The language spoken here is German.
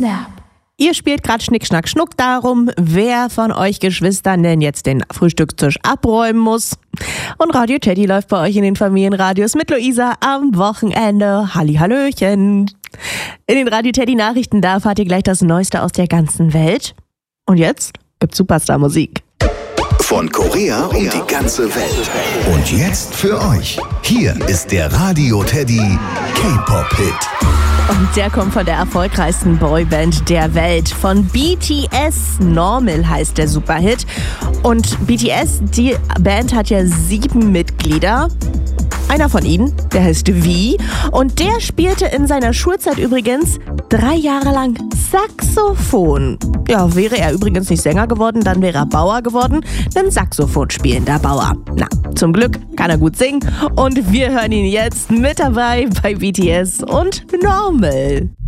Snap. Ihr spielt gerade Schnick, Schnack, Schnuck darum, wer von euch Geschwistern denn jetzt den Frühstückstisch abräumen muss. Und Radio Teddy läuft bei euch in den Familienradios mit Luisa am Wochenende. Hallihallöchen. In den Radio Teddy Nachrichten, da erfahrt ihr gleich das Neueste aus der ganzen Welt. Und jetzt gibt's Superstar-Musik. Von Korea um die ganze Welt. Und jetzt für euch. Hier ist der Radio Teddy K-Pop-Hit. Und der kommt von der erfolgreichsten Boyband der Welt, von BTS. Normal heißt der Superhit. Und BTS, die Band hat ja 7 Mitglieder. Einer von ihnen, der heißt V. Und der spielte in seiner Schulzeit übrigens 3 Jahre lang Saxophon. Ja, wäre er übrigens nicht Sänger geworden, dann wäre er Bauer geworden. Ein Saxophonspielender Bauer. Na, zum Glück kann er gut singen. Und wir hören ihn jetzt mit dabei bei BTS und Normal.